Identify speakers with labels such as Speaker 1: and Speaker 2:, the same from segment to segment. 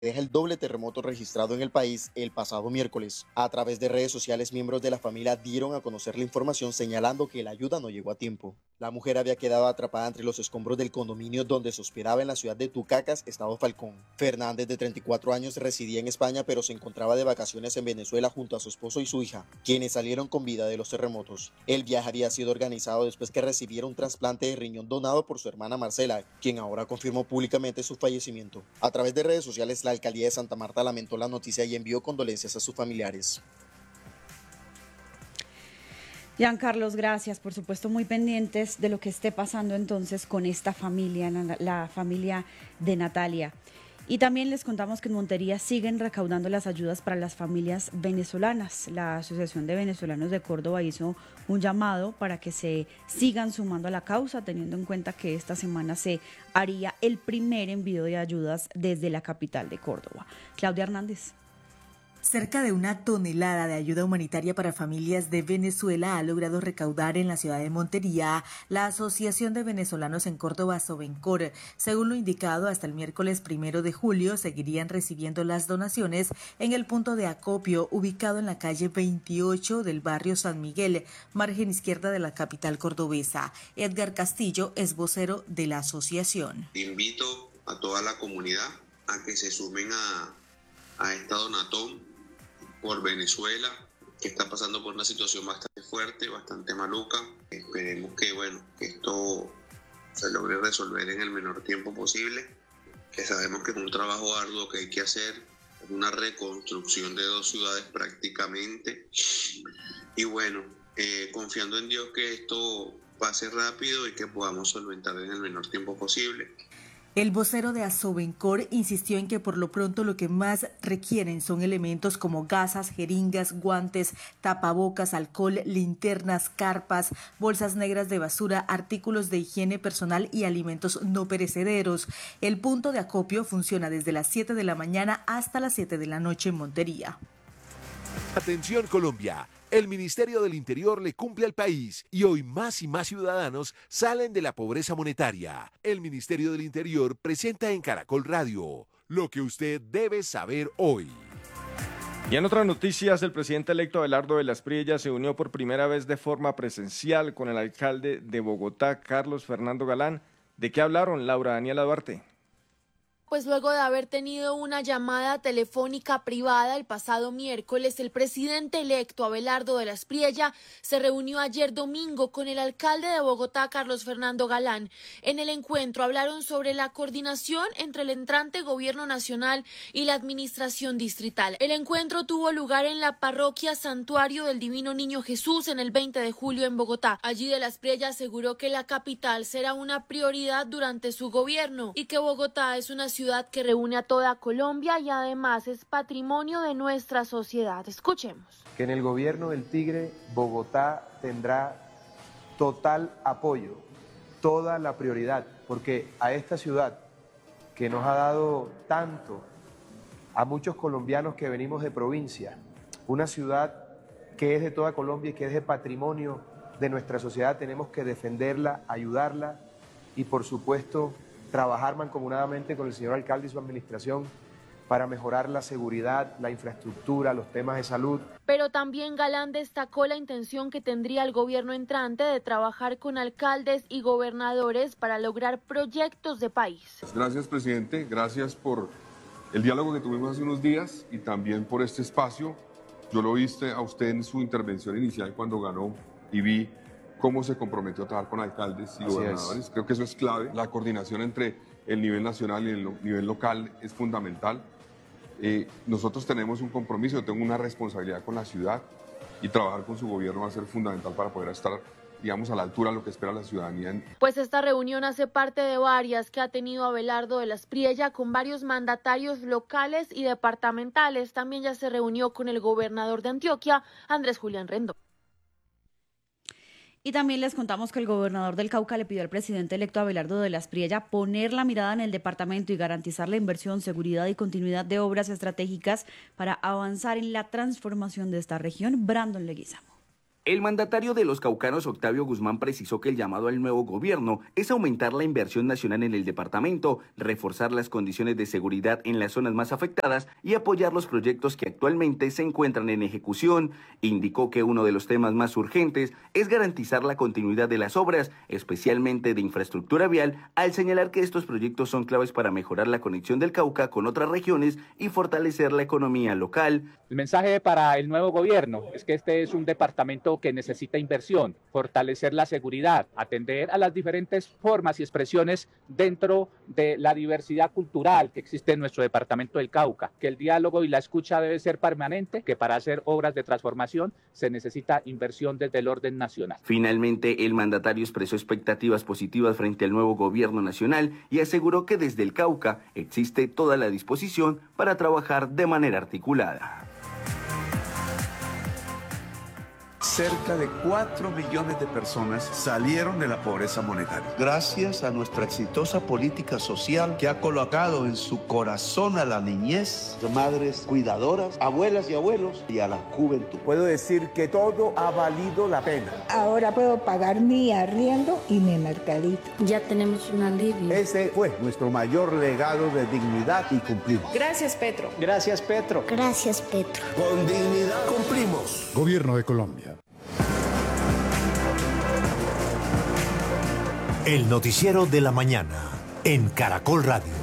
Speaker 1: deja el doble terremoto registrado en el país el pasado miércoles. A través de redes sociales, miembros de la familia dieron a conocer la información señalando que la ayuda no llegó a tiempo. La mujer había quedado atrapada entre los escombros del condominio donde se hospedaba en la ciudad de Tucacas, estado Falcón. Fernández, de 34 años, residía en España, pero se encontraba de vacaciones en Venezuela junto a su esposo y su hija, quienes salieron con vida de los terremotos. El viaje había sido organizado después que recibiera un trasplante de riñón donado por su hermana Marcela, quien ahora confirmó públicamente su fallecimiento. A través de redes sociales, la alcaldía de Santa Marta lamentó la noticia y envió condolencias a sus familiares.
Speaker 2: Giancarlos, gracias. Por supuesto, muy pendientes de lo que esté pasando entonces con esta familia, la familia de Natalia. Y también les contamos que en Montería siguen recaudando las ayudas para las familias venezolanas. La Asociación de Venezolanos de Córdoba hizo un llamado para que se sigan sumando a la causa, teniendo en cuenta que esta semana se haría el primer envío de ayudas desde la capital de Córdoba. Claudia Hernández.
Speaker 3: Cerca de 1 tonelada de ayuda humanitaria para familias de Venezuela ha logrado recaudar en la ciudad de Montería la Asociación de Venezolanos en Córdoba, Sovencor. Según lo indicado, hasta el miércoles 1 de julio seguirían recibiendo las donaciones en el punto de acopio ubicado en la calle 28 del barrio San Miguel, margen izquierda de la capital cordobesa. Edgar Castillo es vocero de la asociación.
Speaker 4: Invito a toda la comunidad a que se sumen a esta donatón por Venezuela, que está pasando por una situación bastante fuerte, bastante maluca. Esperemos que esto se logre resolver en el menor tiempo posible, que sabemos que es un trabajo arduo que hay que hacer, es una reconstrucción de 2 ciudades prácticamente, y confiando en Dios que esto pase rápido y que podamos solventar en el menor tiempo posible.
Speaker 3: El vocero de Asovencor insistió en que por lo pronto lo que más requieren son elementos como gasas, jeringas, guantes, tapabocas, alcohol, linternas, carpas, bolsas negras de basura, artículos de higiene personal y alimentos no perecederos. El punto de acopio funciona desde las 7 de la mañana hasta las 7 de la noche en Montería.
Speaker 5: Atención Colombia, el Ministerio del Interior le cumple al país y hoy más y más ciudadanos salen de la pobreza monetaria. El Ministerio del Interior presenta en Caracol Radio lo que usted debe saber hoy.
Speaker 6: Y en otras noticias, el presidente electo Abelardo de la Espriella se unió por primera vez de forma presencial con el alcalde de Bogotá, Carlos Fernando Galán. ¿De qué hablaron, Laura Daniela Duarte?
Speaker 7: Pues luego de haber tenido una llamada telefónica privada el pasado miércoles, el presidente electo Abelardo de la Espriella se reunió ayer domingo con el alcalde de Bogotá, Carlos Fernando Galán. En el encuentro hablaron sobre la coordinación entre el entrante gobierno nacional y la administración distrital. El encuentro tuvo lugar en la parroquia Santuario del Divino Niño Jesús en el 20 de julio en Bogotá. Allí de la Espriella aseguró que la capital será una prioridad durante su gobierno y que Bogotá es una ciudad que reúne a toda Colombia y además es patrimonio de nuestra sociedad. Escuchemos.
Speaker 8: Que en el gobierno del Tigre, Bogotá tendrá total apoyo, toda la prioridad, porque a esta ciudad que nos ha dado tanto a muchos colombianos que venimos de provincia, una ciudad que es de toda Colombia y que es de patrimonio de nuestra sociedad, tenemos que defenderla, ayudarla y por supuesto trabajar mancomunadamente con el señor alcalde y su administración para mejorar la seguridad, la infraestructura, los temas de salud.
Speaker 7: Pero también Galán destacó la intención que tendría el gobierno entrante de trabajar con alcaldes y gobernadores para lograr proyectos de país.
Speaker 9: Gracias, presidente. Gracias por el diálogo que tuvimos hace unos días y también por este espacio. Yo lo viste a usted en su intervención inicial cuando ganó y vi cómo se comprometió a trabajar con alcaldes y gobernadores. Creo que eso es clave. La coordinación entre el nivel nacional y el nivel local es fundamental. Nosotros tenemos un compromiso, yo tengo una responsabilidad con la ciudad y trabajar con su gobierno va a ser fundamental para poder estar, digamos, a la altura de lo que espera la ciudadanía.
Speaker 7: Pues esta reunión hace parte de varias que ha tenido Abelardo de la Espriella con varios mandatarios locales y departamentales. También ya se reunió con el gobernador de Antioquia, Andrés Julián Rendón.
Speaker 2: Y también les contamos que el gobernador del Cauca le pidió al presidente electo Abelardo de la Espriella poner la mirada en el departamento y garantizar la inversión, seguridad y continuidad de obras estratégicas para avanzar en la transformación de esta región. Brandon Leguizamo.
Speaker 10: El mandatario de los caucanos, Octavio Guzmán, precisó que el llamado al nuevo gobierno es aumentar la inversión nacional en el departamento, reforzar las condiciones de seguridad en las zonas más afectadas y apoyar los proyectos que actualmente se encuentran en ejecución. Indicó que uno de los temas más urgentes es garantizar la continuidad de las obras, especialmente de infraestructura vial, al señalar que estos proyectos son claves para mejorar la conexión del Cauca con otras regiones y fortalecer la economía local.
Speaker 11: El mensaje para el nuevo gobierno es que este es un departamento que necesita inversión, fortalecer la seguridad, atender a las diferentes formas y expresiones dentro de la diversidad cultural que existe en nuestro departamento del Cauca, que el diálogo y la escucha debe ser permanente, que para hacer obras de transformación se necesita inversión desde el orden nacional.
Speaker 10: Finalmente, el mandatario expresó expectativas positivas frente al nuevo gobierno nacional y aseguró que desde el Cauca existe toda la disposición para trabajar de manera articulada.
Speaker 12: Cerca de 4 millones de personas salieron de la pobreza monetaria. Gracias a nuestra exitosa política social que ha colocado en su corazón a la niñez, madres cuidadoras, abuelas y abuelos y a la juventud. Puedo decir que todo ha valido la pena.
Speaker 13: Ahora puedo pagar mi arriendo y mi mercadito.
Speaker 14: Ya tenemos un alivio.
Speaker 12: Ese fue nuestro mayor legado de dignidad y cumplimos.
Speaker 15: Gracias, Petro.
Speaker 12: Gracias, Petro.
Speaker 14: Gracias, Petro.
Speaker 12: Con dignidad cumplimos.
Speaker 16: Gobierno de Colombia.
Speaker 17: El noticiero de la mañana en Caracol Radio.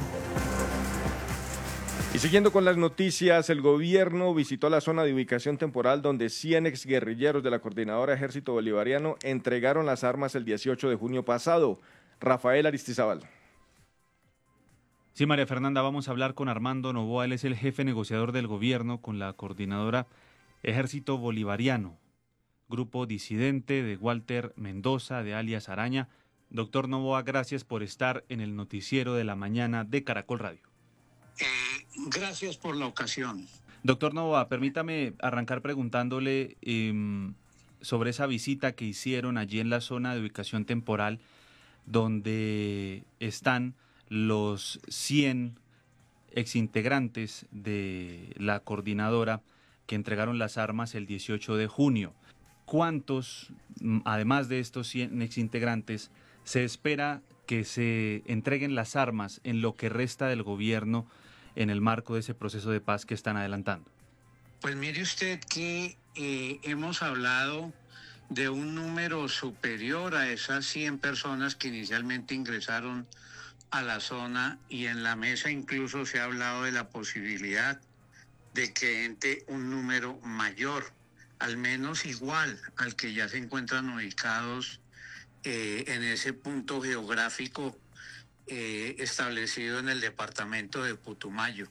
Speaker 6: Y siguiendo con las noticias, el gobierno visitó la zona de ubicación temporal donde 100 exguerrilleros de la Coordinadora Ejército Bolivariano entregaron las armas el 18 de junio pasado. Rafael Aristizábal.
Speaker 18: Sí, María Fernanda, vamos a hablar con Armando Novoa, él es el jefe negociador del gobierno con la Coordinadora Ejército Bolivariano, grupo disidente de Walter Mendoza, de alias Araña. Doctor Novoa, gracias por estar en el noticiero de la mañana de Caracol Radio.
Speaker 19: Gracias por la ocasión.
Speaker 18: Doctor Novoa, permítame arrancar preguntándole sobre esa visita que hicieron allí en la zona de ubicación temporal donde están los 100 exintegrantes de la coordinadora que entregaron las armas el 18 de junio. ¿Cuántos, además de estos 100 exintegrantes, se espera que se entreguen las armas en lo que resta del gobierno en el marco de ese proceso de paz que están adelantando?
Speaker 19: Pues mire usted que hemos hablado de un número superior a esas 100 personas que inicialmente ingresaron a la zona, y en la mesa incluso se ha hablado de la posibilidad de que entre un número mayor, al menos igual al que ya se encuentran ubicados en ese punto geográfico establecido en el departamento de Putumayo.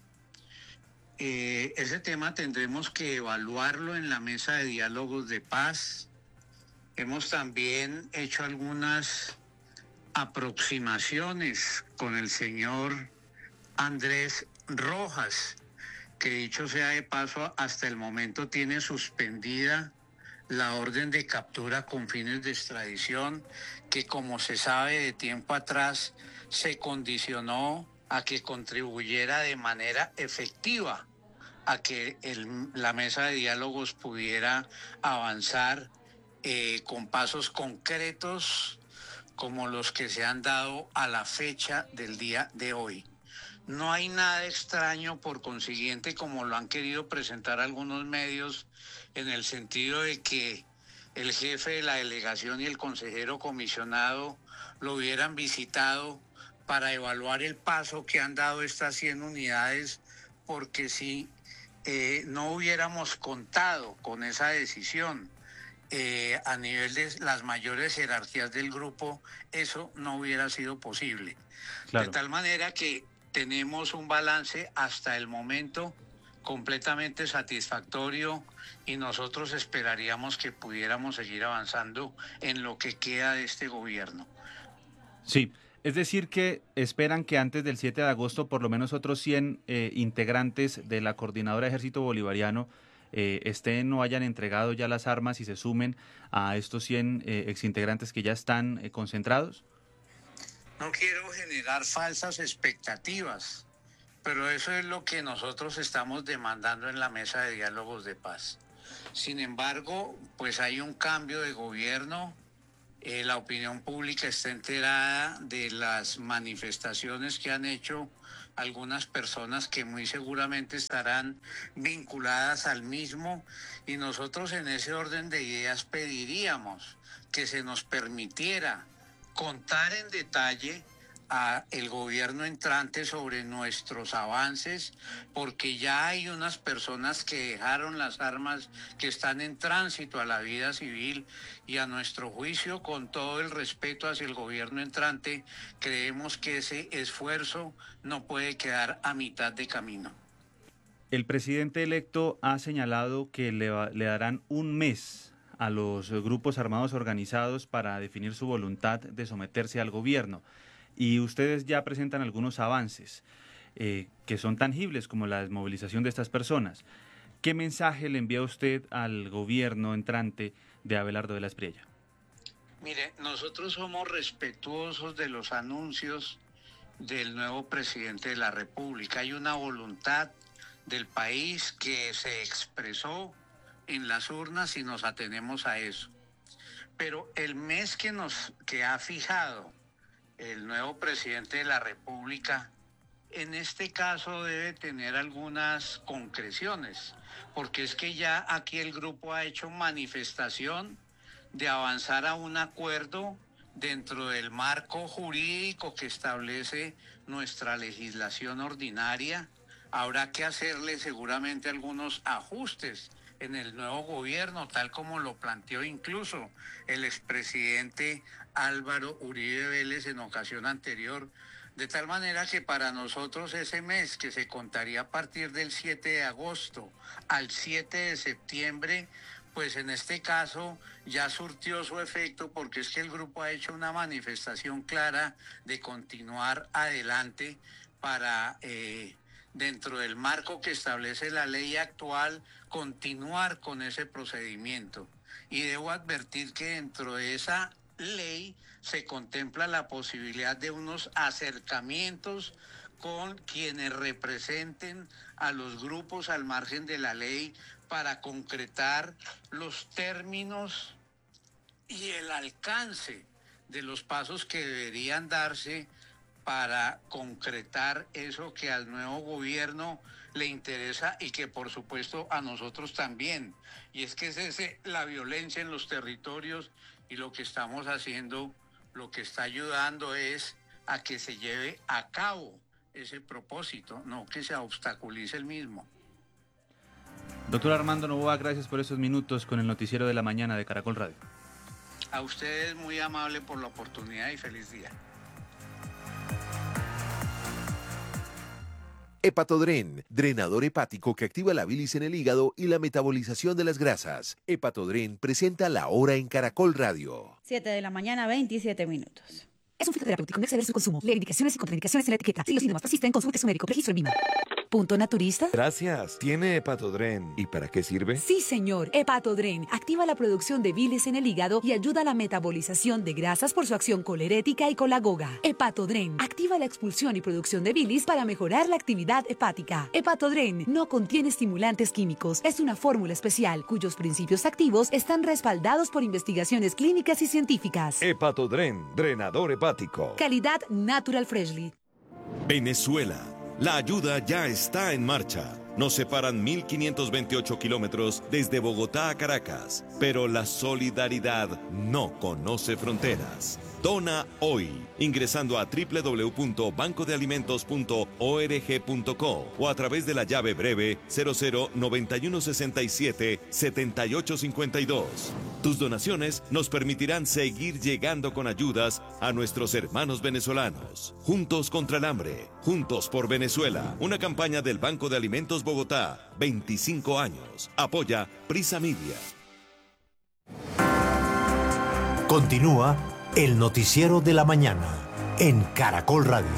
Speaker 19: Ese tema tendremos que evaluarlo en la mesa de diálogos de paz. Hemos también hecho algunas aproximaciones con el señor Andrés Rojas, que dicho sea de paso, hasta el momento tiene suspendida la orden de captura con fines de extradición, que como se sabe de tiempo atrás se condicionó a que contribuyera de manera efectiva a que la mesa de diálogos pudiera avanzar con pasos concretos como los que se han dado a la fecha del día de hoy. No hay nada extraño, por consiguiente, como lo han querido presentar algunos medios, en el sentido de que el jefe de la delegación y el consejero comisionado lo hubieran visitado para evaluar el paso que han dado estas 100 unidades, porque si no hubiéramos contado con esa decisión a nivel de las mayores jerarquías del grupo, eso no hubiera sido posible. Claro. De tal manera que tenemos un balance hasta el momento completamente satisfactorio, y nosotros esperaríamos que pudiéramos seguir avanzando en lo que queda de este gobierno.
Speaker 18: Sí, es decir que esperan que antes del 7 de agosto por lo menos otros 100 integrantes de la Coordinadora Ejército Bolivariano estén o hayan entregado ya las armas y se sumen a estos 100 exintegrantes que ya están concentrados.
Speaker 19: No quiero generar falsas expectativas, pero eso es lo que nosotros estamos demandando en la mesa de diálogos de paz. Sin embargo, pues hay un cambio de gobierno. La opinión pública está enterada de las manifestaciones que han hecho algunas personas que muy seguramente estarán vinculadas al mismo, y nosotros en ese orden de ideas pediríamos que se nos permitiera contar en detalle a el gobierno entrante sobre nuestros avances, porque ya hay unas personas que dejaron las armas, que están en tránsito a la vida civil, y a nuestro juicio, con todo el respeto hacia el gobierno entrante, creemos que ese esfuerzo no puede quedar a mitad de camino.
Speaker 18: El presidente electo ha señalado que le darán un mes a los grupos armados organizados para definir su voluntad de someterse al gobierno. Y ustedes ya presentan algunos avances que son tangibles, como la desmovilización de estas personas. ¿Qué mensaje le envía usted al gobierno entrante de Abelardo de la Espriella?
Speaker 19: Mire, nosotros somos respetuosos de los anuncios del nuevo presidente de la República. Hay una voluntad del país que se expresó en las urnas y nos atenemos a eso. Pero el mes que ha fijado el nuevo presidente de la República, en este caso debe tener algunas concreciones, porque es que ya aquí el grupo ha hecho manifestación de avanzar a un acuerdo dentro del marco jurídico que establece nuestra legislación ordinaria. Habrá que hacerle seguramente algunos ajustes en el nuevo gobierno, tal como lo planteó incluso el expresidente Álvaro Uribe Vélez en ocasión anterior, de tal manera que para nosotros ese mes, que se contaría a partir del 7 de agosto al 7 de septiembre, pues en este caso ya surtió su efecto, porque es que el grupo ha hecho una manifestación clara de continuar adelante para dentro del marco que establece la ley actual, continuar con ese procedimiento. Y debo advertir que dentro de esa ley se contempla la posibilidad de unos acercamientos con quienes representen a los grupos al margen de la ley, para concretar los términos y el alcance de los pasos que deberían darse para concretar eso que al nuevo gobierno le interesa y que por supuesto a nosotros también. Y es que es la violencia en los territorios, y lo que estamos haciendo, lo que está ayudando es a que se lleve a cabo ese propósito, no que se obstaculice el mismo.
Speaker 18: Doctor Armando Noboa, gracias por estos minutos con el noticiero de la mañana de Caracol Radio.
Speaker 19: A ustedes muy amable por la oportunidad y feliz día.
Speaker 5: Hepatodren, drenador hepático que activa la bilis en el hígado y la metabolización de las grasas. Hepatodren presenta La Hora en Caracol Radio.
Speaker 2: 7 de la mañana, 27 minutos.
Speaker 15: Es un fitoterapéutico, no exceder su consumo. Lee indicaciones y contraindicaciones en la etiqueta. Si los síntomas persisten, consulte a su médico. Registro en Lima. ¿Punto naturista?
Speaker 16: Gracias. ¿Tiene Hepatodren? ¿Y para qué sirve?
Speaker 15: Sí, señor. Hepatodren activa la producción de bilis en el hígado y ayuda a la metabolización de grasas por su acción colerética y colagoga. Hepatodren activa la expulsión y producción de bilis para mejorar la actividad hepática. Hepatodren no contiene estimulantes químicos. Es una fórmula especial cuyos principios activos están respaldados por investigaciones clínicas y científicas.
Speaker 16: Hepatodren, drenador hepático.
Speaker 15: Calidad Natural Freshly.
Speaker 20: Venezuela. La ayuda ya está en marcha. Nos separan 1.528 kilómetros desde Bogotá a Caracas, pero la solidaridad no conoce fronteras. Dona hoy, ingresando a www.bancodealimentos.org.co o a través de la llave breve 0091677852. Tus donaciones nos permitirán seguir llegando con ayudas a nuestros hermanos venezolanos. Juntos contra el hambre, juntos por Venezuela. Una campaña del Banco de Alimentos Bogotá, 25 años. Apoya Prisa Media.
Speaker 17: Continúa el noticiero de la mañana en Caracol Radio.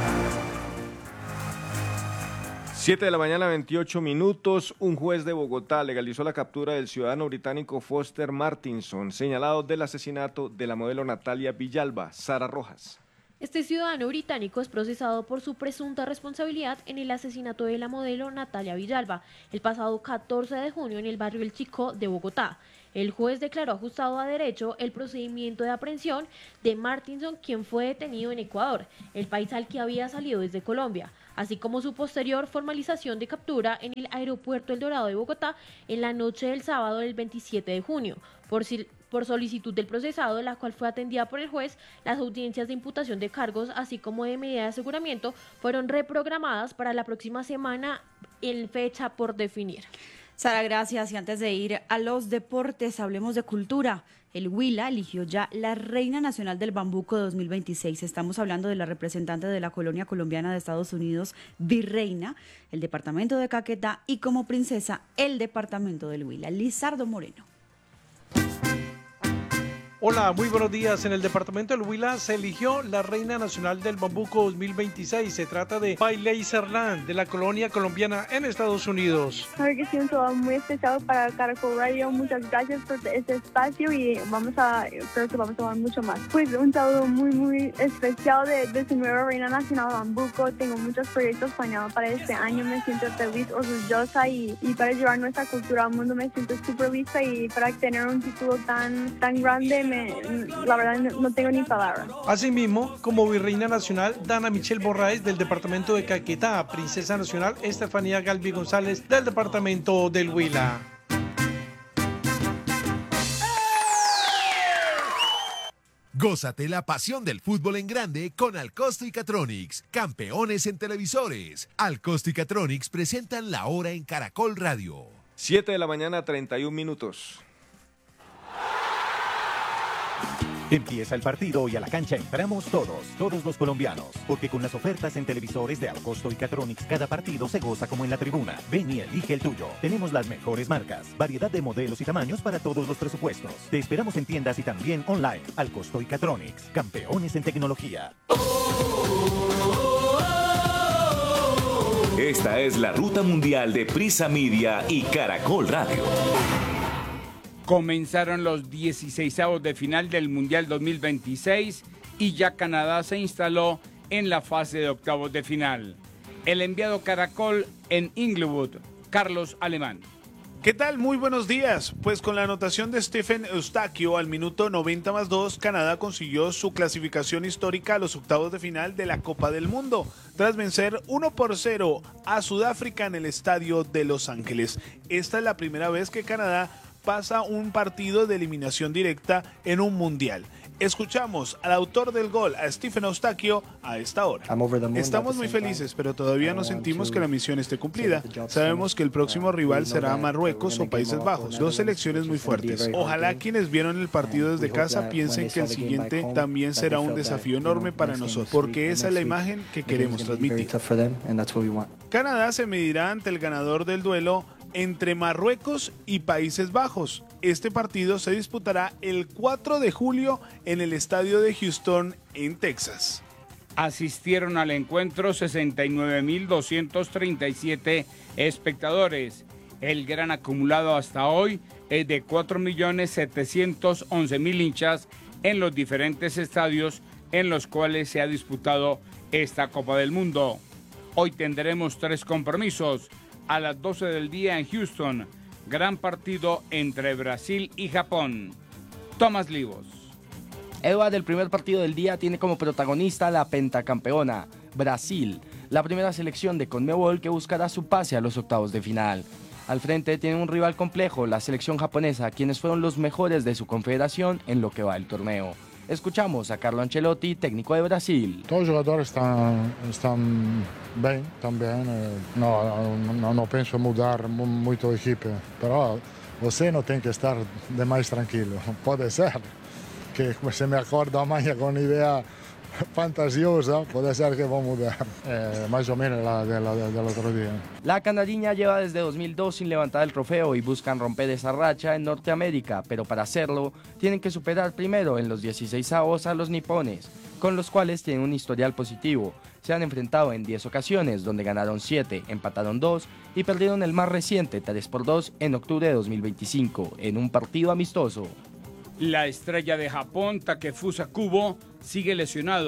Speaker 6: 7 de la mañana, 28 minutos. Un juez de Bogotá legalizó la captura del ciudadano británico Foster Martinson, señalado del asesinato de la modelo Natalia Villalba. Sara Rojas.
Speaker 21: Este ciudadano británico es procesado por su presunta responsabilidad en el asesinato de la modelo Natalia Villalba el pasado 14 de junio en el barrio El Chicó de Bogotá. El juez declaró ajustado a derecho el procedimiento de aprehensión de Martinson, quien fue detenido en Ecuador, el país al que había salido desde Colombia, así como su posterior formalización de captura en el aeropuerto El Dorado de Bogotá en la noche del sábado del 27 de junio. Por solicitud del procesado, la cual fue atendida por el juez, las audiencias de imputación de cargos, así como de medida de aseguramiento, fueron reprogramadas para la próxima semana en fecha por definir.
Speaker 2: Sara, gracias. Y antes de ir a los deportes, hablemos de cultura. El Huila eligió ya la Reina Nacional del Bambuco 2026. Estamos hablando de la representante de la colonia colombiana de Estados Unidos, Virreina, el departamento de Caquetá y como princesa, el departamento del Huila. Lizardo Moreno.
Speaker 22: Hola, muy buenos días. En el departamento del Huila se eligió la Reina Nacional del Bambuco 2026. Se trata de Bailey Serlán, de la colonia colombiana en Estados Unidos.
Speaker 23: Creo que sí, un saludo muy especial para Caracol Radio. Muchas gracias por este espacio y creo que vamos a tomar mucho más. Pues un saludo muy especial de su nueva Reina Nacional Bambuco. Tengo muchos proyectos planeados para este año. Me siento feliz, orgullosa y para llevar nuestra cultura al mundo me siento súper lista y para tener un título tan grande la verdad no tengo ni palabras.
Speaker 22: Asimismo, como Virreina Nacional, Dana Michelle Borraes del departamento de Caquetá, Princesa Nacional, Estefanía Galvi González del departamento del Huila.
Speaker 5: Gózate la pasión del fútbol en grande con Alcosto y Catronics, campeones en televisores. Alcosto y Catronics presentan La Hora en Caracol Radio.
Speaker 6: 7 de la mañana, 31 minutos.
Speaker 24: Empieza el partido y a la cancha entramos todos los colombianos, porque con las ofertas en televisores de Alcosto y Catronics cada partido se goza como en la tribuna. Ven y elige el tuyo. Tenemos las mejores marcas, variedad de modelos y tamaños para todos los presupuestos. Te esperamos en tiendas y también online. Alcosto y Catronics, campeones en tecnología.
Speaker 20: Esta es la ruta mundial de Prisa Media y Caracol Radio.
Speaker 25: Comenzaron los 16avos de final del Mundial 2026 y ya Canadá se instaló en la fase de octavos de final. El enviado Caracol en Inglewood, Carlos Alemán.
Speaker 26: ¿Qué tal? Muy buenos días. Pues con la anotación de Stephen Eustaquio al minuto 90+2, Canadá consiguió su clasificación histórica a los octavos de final de la Copa del Mundo, tras vencer 1-0 a Sudáfrica en el estadio de Los Ángeles. Esta es la primera vez que Canadá pasa un partido de eliminación directa en un mundial. Escuchamos al autor del gol, a Stephen Eustaquio, a esta hora. Estamos muy felices, pero todavía no sentimos que la misión esté cumplida. Sabemos que el próximo rival será Marruecos o Países Bajos, dos selecciones muy fuertes. Ojalá quienes vieron el partido desde casa piensen que el siguiente también será un desafío enorme para nosotros, porque esa es la imagen que queremos transmitir. Canadá se medirá ante el ganador del duelo entre Marruecos y Países Bajos. Este partido se disputará el 4 de julio en el estadio de Houston, en Texas.
Speaker 25: Asistieron al encuentro 69.237 espectadores. El gran acumulado hasta hoy es de 4.711.000 hinchas en los diferentes estadios en los cuales se ha disputado esta Copa del Mundo. Hoy tendremos 3 compromisos. A las 12 del día en Houston, gran partido entre Brasil y Japón. Tomás Livos.
Speaker 27: Eduardo, el primer partido del día tiene como protagonista la pentacampeona, Brasil, la primera selección de Conmebol que buscará su pase a los octavos de final. Al frente tiene un rival complejo, la selección japonesa, quienes fueron los mejores de su confederación en lo que va del torneo. Escuchamos a Carlo Ancelotti, técnico de Brasil.
Speaker 28: Todos los jugadores están bien también. No pienso mudar mucho de equipo, pero você no tiene que estar de más tranquilo. Puede ser que se me acuerda mañana con idea fantasiosa, puede ser que va a mudar. Más o menos la del otro día.
Speaker 27: La canariña lleva desde 2002 sin levantar el trofeo y buscan romper esa racha en Norteamérica, pero para hacerlo tienen que superar primero en los 16avos a los nipones, con los cuales tienen un historial positivo. Se han enfrentado en 10 ocasiones, donde ganaron 7, empataron 2 y perdieron el más reciente 3-2 en octubre de 2025, en un partido amistoso.
Speaker 25: La estrella de Japón, Takefusa Kubo, sigue lesionado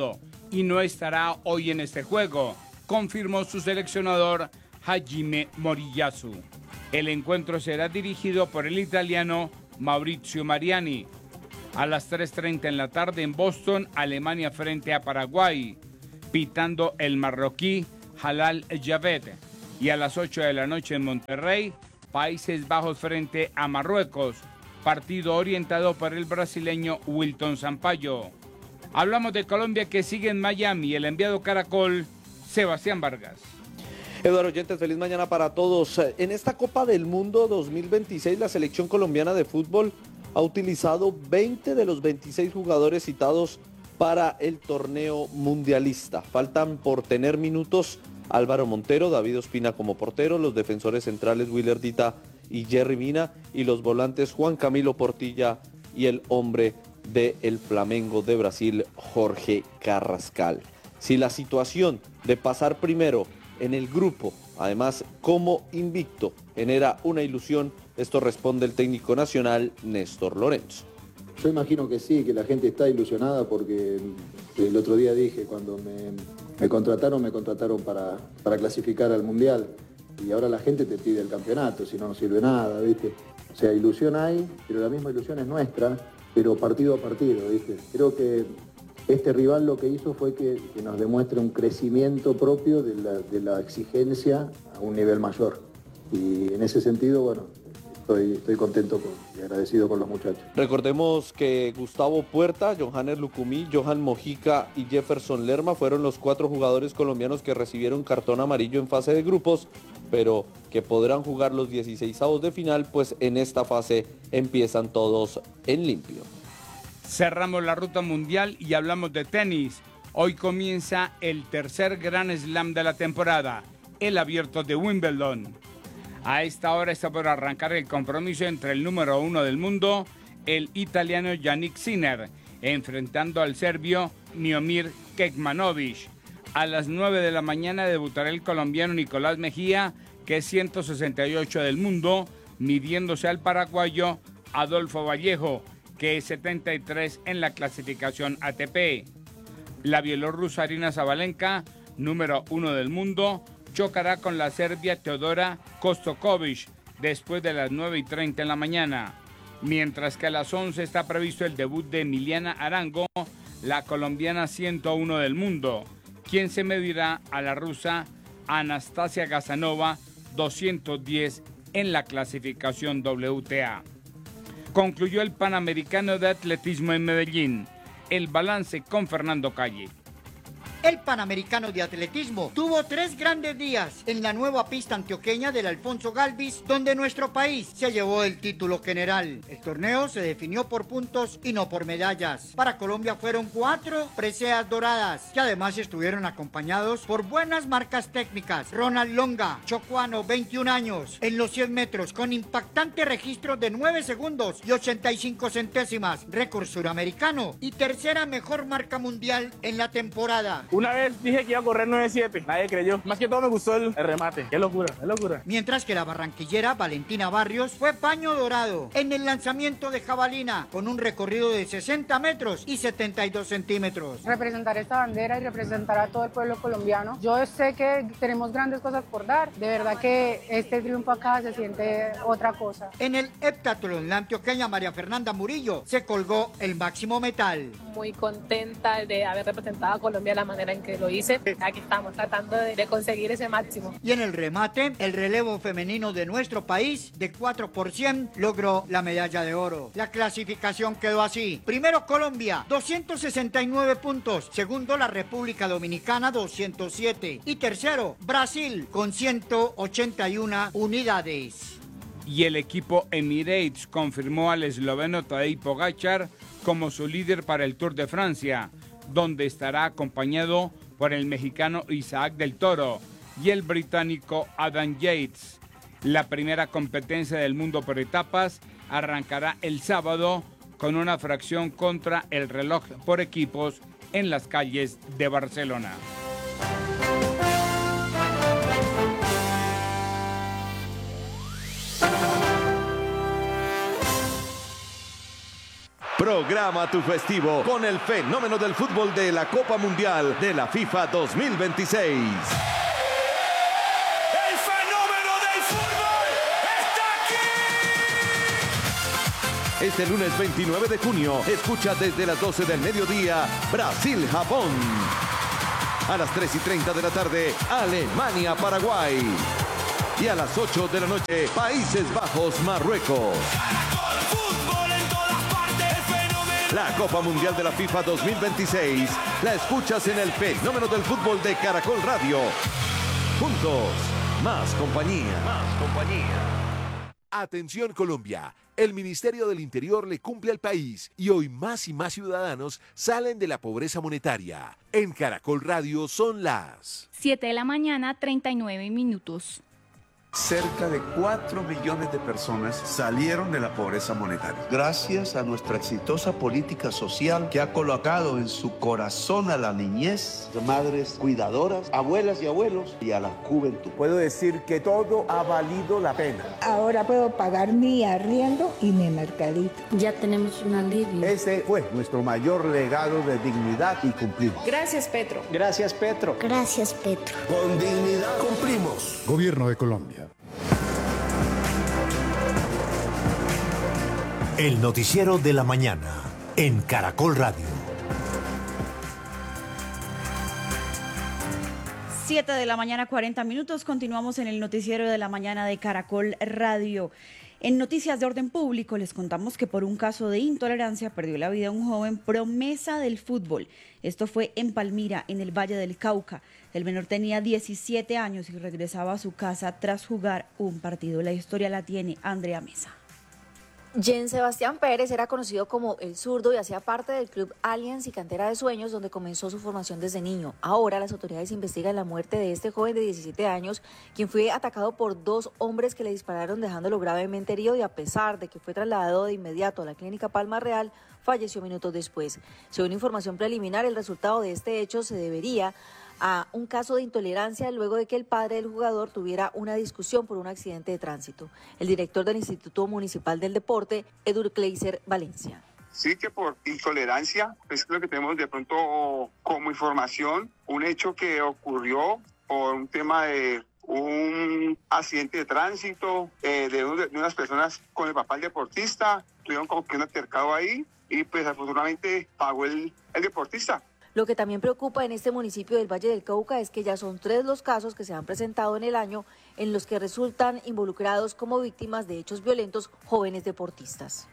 Speaker 25: y no estará hoy en este juego, confirmó su seleccionador Hajime Moriyasu. El encuentro será dirigido por el italiano Maurizio Mariani. A las 3:30 en la tarde en Boston, Alemania frente a Paraguay, pitando el marroquí Halal Javed. Y a las 8 de la noche en Monterrey, Países Bajos frente a Marruecos, partido orientado por el brasileño Wilton Sampaio. Hablamos de Colombia, que sigue en Miami, el enviado Caracol, Sebastián Vargas.
Speaker 1: Eduardo Oyentes, feliz mañana para todos. En esta Copa del Mundo 2026, la selección colombiana de fútbol ha utilizado 20 de los 26 jugadores citados para el torneo mundialista. Faltan por tener minutos Álvaro Montero, David Ospina como portero, los defensores centrales Willer Dita y Jerry Mina, y los volantes Juan Camilo Portilla y el hombre del Flamengo de Brasil, Jorge Carrascal. Si la situación de pasar primero en el grupo, además como invicto, genera una ilusión, esto responde el técnico nacional Néstor Lorenzo.
Speaker 3: Yo imagino que sí, que la gente está ilusionada porque el otro día dije, cuando me contrataron para clasificar al Mundial, y ahora la gente te pide el campeonato, si no sirve nada, ¿viste? O sea, ilusión hay, pero la misma ilusión es nuestra, pero partido a partido, ¿viste? Creo que este rival lo que hizo fue que nos demuestre un crecimiento propio de la exigencia a un nivel mayor. Y en ese sentido, bueno, estoy contento y agradecido con los muchachos.
Speaker 1: Recordemos que Gustavo Puerta, Johannes Lucumí, Johan Mojica y Jefferson Lerma fueron los 4 jugadores colombianos que recibieron cartón amarillo en fase de grupos, pero que podrán jugar los 16avos de final, pues en esta fase empiezan todos en limpio.
Speaker 25: Cerramos la ruta mundial y hablamos de tenis. Hoy comienza el tercer Grand Slam de la temporada, el Abierto de Wimbledon. A esta hora está por arrancar el compromiso entre el número 1 del mundo, el italiano Jannik Sinner, enfrentando al serbio Miomir Kekmanovic. A las 9 de la mañana debutará el colombiano Nicolás Mejía, que es 168 del mundo, midiéndose al paraguayo Adolfo Vallejo, que es 73 en la clasificación ATP. La bielorrusa Arina Zabalenka, número 1 del mundo, chocará con la serbia Teodora Kostokovic después de las 9:30 en la mañana. Mientras que a las 11 está previsto el debut de Emiliana Arango, la colombiana 101 del mundo, quien se medirá a la rusa Anastasia Gazanova, 210 en la clasificación WTA. Concluyó el Panamericano de Atletismo en Medellín. El balance con Fernando Calle.
Speaker 4: El Panamericano de Atletismo tuvo 3 grandes días en la nueva pista antioqueña del Alfonso Galvis, donde nuestro país se llevó el título general. El torneo se definió por puntos y no por medallas. Para Colombia fueron 4 preseas doradas, que además estuvieron acompañados por buenas marcas técnicas. Ronald Longa, chocuano, 21 años, en los 100 metros, con impactante registro de 9 segundos y 85 centésimas, récord suramericano y tercera mejor marca mundial en la temporada.
Speaker 7: Una vez dije que iba a correr 9.7, nadie creyó. Más que todo me gustó el remate. Qué locura, qué locura.
Speaker 4: Mientras que la barranquillera Valentina Barrios fue paño dorado en el lanzamiento de jabalina, con un recorrido de 60 metros y 72 centímetros.
Speaker 8: Representar esta bandera y representar a todo el pueblo colombiano. Yo sé que tenemos grandes cosas por dar. De verdad que este triunfo acá se siente otra cosa.
Speaker 4: En el heptatlón, la antioqueña María Fernanda Murillo se colgó el máximo metal.
Speaker 9: Muy contenta de haber representado a Colombia de la manera en que lo hice. Aquí estamos tratando de conseguir ese máximo.
Speaker 4: Y en el remate, el relevo femenino de nuestro país, de 4%, logró la medalla de oro. La clasificación quedó así. Primero Colombia, 269 puntos. Segundo la República Dominicana, 207. Y tercero Brasil, con 181 unidades.
Speaker 25: Y el equipo Emirates confirmó al esloveno Tadej Pogačar como su líder para el Tour de Francia, donde estará acompañado por el mexicano Isaac del Toro y el británico Adam Yates. La primera competencia del mundo por etapas arrancará el sábado con una fracción contra el reloj por equipos en las calles de Barcelona.
Speaker 10: Programa tu festivo con el fenómeno del fútbol de la Copa Mundial de la FIFA 2026.
Speaker 11: ¡El fenómeno del fútbol está aquí!
Speaker 10: Este lunes 29 de junio, escucha desde las 12 del mediodía, Brasil-Japón. A las 3:30 de la tarde, Alemania-Paraguay. Y a las 8 de la noche, Países Bajos-Marruecos. La Copa Mundial de la FIFA 2026 la escuchas en el fenómeno del fútbol de Caracol Radio. Juntos, más compañía.
Speaker 5: Atención Colombia, el Ministerio del Interior le cumple al país y hoy más y más ciudadanos salen de la pobreza monetaria. En Caracol Radio son las
Speaker 12: 7 de la mañana, 39 minutos.
Speaker 13: Cerca de 4 millones de personas salieron de la pobreza monetaria. Gracias a nuestra exitosa política social que ha colocado en su corazón a la niñez, madres cuidadoras, abuelas y abuelos y a la juventud.
Speaker 14: Puedo decir que todo ha valido la pena.
Speaker 16: Ahora puedo pagar mi arriendo y mi mercadito.
Speaker 14: Ya tenemos un alivio. Ese fue nuestro mayor legado de dignidad y cumplir.
Speaker 16: Gracias, Petro.
Speaker 14: Gracias, Petro.
Speaker 16: Gracias, Petro.
Speaker 13: Con dignidad cumplimos.
Speaker 28: Gobierno de Colombia.
Speaker 17: El noticiero de la mañana en Caracol Radio.
Speaker 2: 7 de la mañana, 40 minutos. Continuamos en el noticiero de la mañana de Caracol Radio. En noticias de orden público les contamos que por un caso de intolerancia perdió la vida un joven promesa del fútbol. Esto fue en Palmira, en el Valle del Cauca. El menor tenía 17 años y regresaba a su casa tras jugar un partido. La historia la tiene Andrea Mesa.
Speaker 18: Jen Sebastián Pérez era conocido como El Zurdo y hacía parte del club Allianz y Cantera de Sueños, donde comenzó su formación desde niño. Ahora las autoridades investigan la muerte de este joven de 17 años, quien fue atacado por 2 hombres que le dispararon dejándolo gravemente herido, y a pesar de que fue trasladado de inmediato a la clínica Palma Real, falleció minutos después. Según información preliminar, el resultado de este hecho se debería a un caso de intolerancia luego de que el padre del jugador tuviera una discusión por un accidente de tránsito. El director del Instituto Municipal del Deporte, Edur Kleiser Valencia.
Speaker 19: Sí, que por intolerancia es lo que tenemos de pronto como información, un hecho que ocurrió por un tema de un accidente de tránsito, de unas personas con el papá del deportista, tuvieron como que un altercado ahí y pues afortunadamente pagó el deportista.
Speaker 18: Lo que también preocupa en este municipio del Valle del Cauca es que ya son 3 los casos que se han presentado en el año en los que resultan involucrados como víctimas de hechos violentos jóvenes deportistas.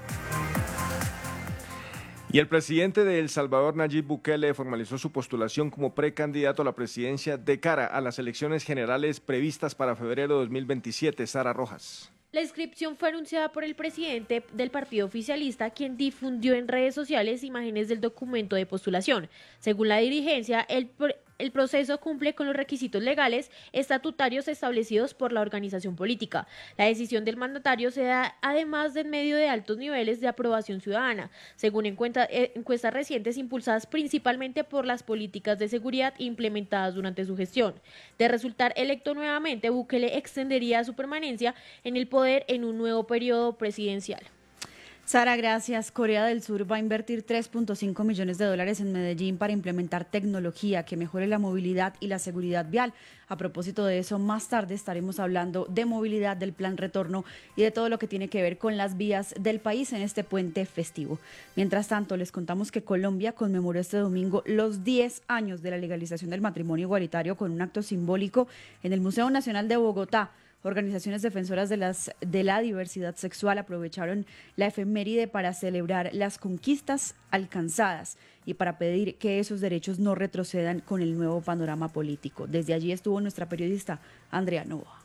Speaker 6: Y el presidente de El Salvador, Nayib Bukele, formalizó su postulación como precandidato a la presidencia de cara a las elecciones generales previstas para febrero de 2027. Sara Rojas.
Speaker 21: La inscripción fue anunciada por el presidente del partido oficialista, quien difundió en redes sociales imágenes del documento de postulación. Según la dirigencia, el proceso cumple con los requisitos legales estatutarios establecidos por la organización política. La decisión del mandatario se da además en medio de altos niveles de aprobación ciudadana, según encuestas recientes impulsadas principalmente por las políticas de seguridad implementadas durante su gestión. De resultar electo nuevamente, Bukele extendería su permanencia en el poder en un nuevo periodo presidencial.
Speaker 2: Sara, gracias. Corea del Sur va a invertir $3.5 millones en Medellín para implementar tecnología que mejore la movilidad y la seguridad vial. A propósito de eso, más tarde estaremos hablando de movilidad, del plan retorno y de todo lo que tiene que ver con las vías del país en este puente festivo. Mientras tanto, les contamos que Colombia conmemoró este domingo los 10 años de la legalización del matrimonio igualitario con un acto simbólico en el Museo Nacional de Bogotá. Organizaciones defensoras de la diversidad sexual aprovecharon la efeméride para celebrar las conquistas alcanzadas y para pedir que esos derechos no retrocedan con el nuevo panorama político. Desde allí estuvo nuestra periodista Andrea Novoa.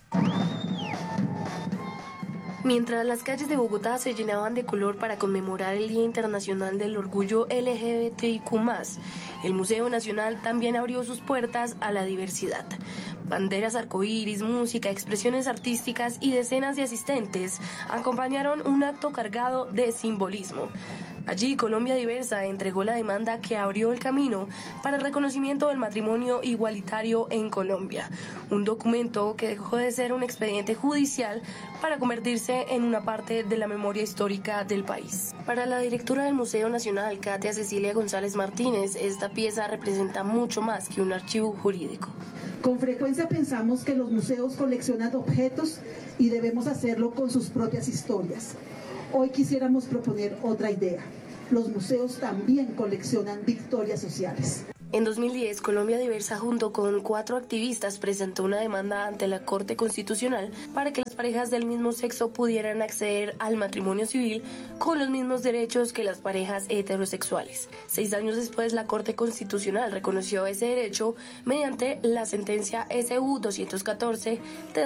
Speaker 29: Mientras las calles de Bogotá se llenaban de color para conmemorar el Día Internacional del Orgullo LGBTIQ+, el Museo Nacional también abrió sus puertas a la diversidad. Banderas arcoíris, música, expresiones artísticas y decenas de asistentes acompañaron un acto cargado de simbolismo.
Speaker 21: Allí, Colombia Diversa entregó la demanda que abrió el camino para el reconocimiento del matrimonio igualitario en Colombia, un documento que dejó de ser un expediente judicial para convertirse en una parte de la memoria histórica del país. Para la directora del Museo Nacional, Katia Cecilia González Martínez, esta pieza representa mucho más que un archivo jurídico.
Speaker 1: Con frecuencia pensamos que los museos coleccionan objetos y debemos hacerlo con sus propias historias. Hoy quisiéramos proponer otra idea. Los museos también coleccionan victorias sociales.
Speaker 21: En 2010, Colombia Diversa, junto con 4 activistas, presentó una demanda ante la Corte Constitucional para que las parejas del mismo sexo pudieran acceder al matrimonio civil con los mismos derechos que las parejas heterosexuales. 6 años después, la Corte Constitucional reconoció ese derecho mediante la sentencia SU 214 de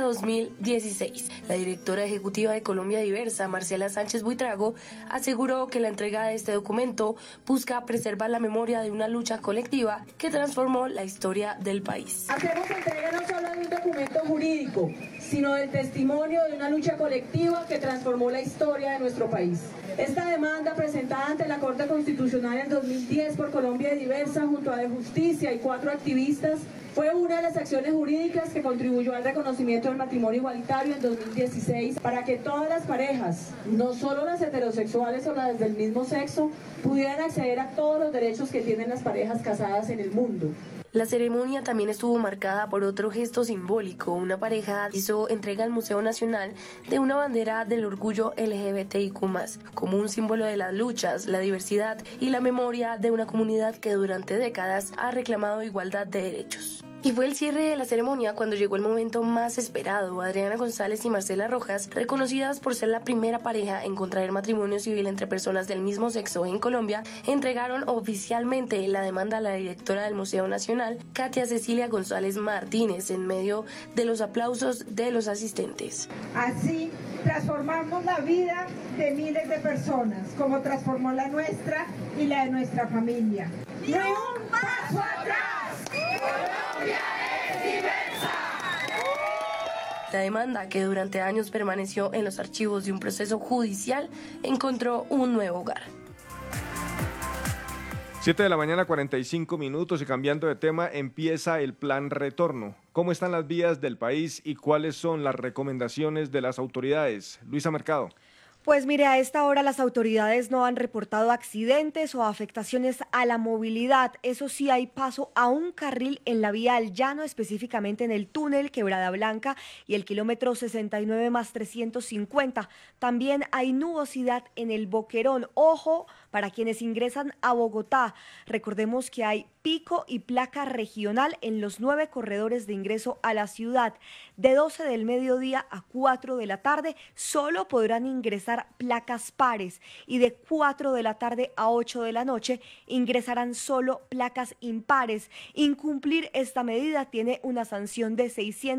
Speaker 21: 2016. La directora ejecutiva de Colombia Diversa, Marcela Sánchez Buitrago, aseguró que la entrega de este documento busca preservar la memoria de una lucha colectiva que transformó la historia del país.
Speaker 3: Hacemos entrega no solo de un documento jurídico, sino del testimonio de una lucha colectiva que transformó la historia de nuestro país. Esta demanda, presentada ante la Corte Constitucional en 2010 por Colombia Diversa junto a De Justicia y 4 activistas, fue una de las acciones jurídicas que contribuyó al reconocimiento del matrimonio igualitario en 2016 para que todas las parejas, no solo las heterosexuales o las del mismo sexo, pudieran acceder a todos los derechos que tienen las parejas casadas en el mundo.
Speaker 21: La ceremonia también estuvo marcada por otro gesto simbólico. Una pareja hizo entrega al Museo Nacional de una bandera del orgullo LGBTIQ+, como un símbolo de las luchas, la diversidad y la memoria de una comunidad que durante décadas ha reclamado igualdad de derechos. Y fue el cierre de la ceremonia cuando llegó el momento más esperado. Adriana González y Marcela Rojas, reconocidas por ser la primera pareja en contraer matrimonio civil entre personas del mismo sexo en Colombia, entregaron oficialmente la demanda a la directora del Museo Nacional, Katia Cecilia González Martínez, en medio de los aplausos de los asistentes.
Speaker 16: Así transformamos la vida de miles de personas, como transformó la nuestra y la de nuestra familia. ¡Ni un paso atrás! ¡Colombia es diversa!
Speaker 21: La demanda, que durante años permaneció en los archivos de un proceso judicial, encontró un nuevo hogar.
Speaker 6: 7 de la mañana, 45 minutos, y cambiando de tema, empieza el plan retorno. ¿Cómo están las vías del país y cuáles son las recomendaciones de las autoridades? Luisa Mercado.
Speaker 15: Pues mire, a esta hora las autoridades no han reportado accidentes o afectaciones a la movilidad. Eso sí, hay paso a un carril en la vía al llano, específicamente en el túnel Quebrada Blanca y el kilómetro 69 más 350. También hay nubosidad en el Boquerón. Ojo para quienes ingresan a Bogotá. Recordemos que hay pico y placa regional en los 9 corredores de ingreso a la ciudad. De 12 del mediodía a 4 de la tarde solo podrán ingresar placas pares y de 4 de la tarde a 8 de la noche ingresarán solo placas impares. Incumplir esta medida tiene una sanción de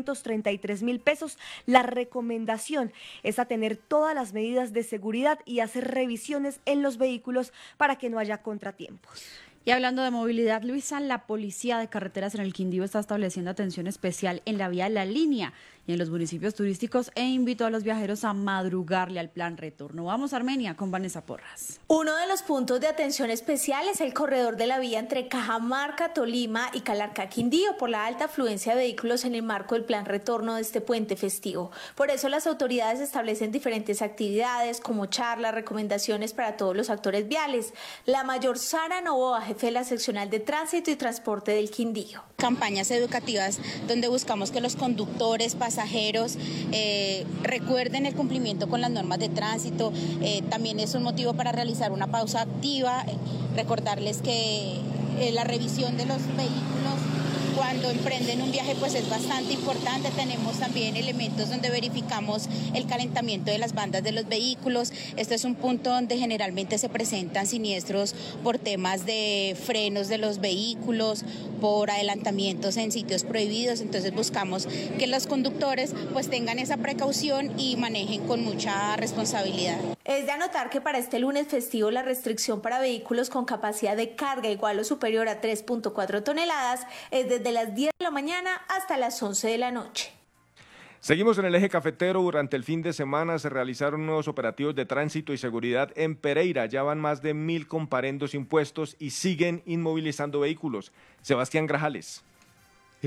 Speaker 15: 633.000 pesos. La recomendación es a tener todas las medidas de seguridad y hacer revisiones en los vehículos para que no haya contratiempos.
Speaker 2: Y hablando de movilidad, Luisa, la Policía de Carreteras en el Quindío está estableciendo atención especial en la vía La Línea y en los municipios turísticos e invitó a los viajeros a madrugarle al plan retorno. Vamos a Armenia con Vanessa Porras.
Speaker 20: Uno de los puntos de atención especial es el corredor de la vía entre Cajamarca, Tolima y Calarcá, Quindío, por la alta afluencia de vehículos en el marco del plan retorno de este puente festivo. Por eso las autoridades establecen diferentes actividades como charlas, recomendaciones para todos los actores viales. La mayor Sara Novoa, jefe de la seccional de tránsito y transporte del Quindío.
Speaker 22: Campañas educativas donde buscamos que los conductores, pasajeros recuerden el cumplimiento con las normas de tránsito. También es un motivo para realizar una pausa activa, recordarles que la revisión de los vehículos cuando emprenden un viaje pues es bastante importante. Tenemos también elementos donde verificamos el calentamiento de las bandas de los vehículos. Este es un punto donde generalmente se presentan siniestros por temas de frenos de los vehículos, por adelantamientos en sitios prohibidos. Entonces buscamos que los conductores pues tengan esa precaución y manejen con mucha responsabilidad.
Speaker 20: Es de anotar que para este lunes festivo la restricción para vehículos con capacidad de carga igual o superior a 3.4 toneladas es desde las 10 de la mañana hasta las 11 de la noche.
Speaker 6: Seguimos en el eje cafetero. Durante el fin de semana se realizaron nuevos operativos de tránsito y seguridad en Pereira. Ya van más de 1000 comparendos impuestos y siguen inmovilizando vehículos. Sebastián Grajales.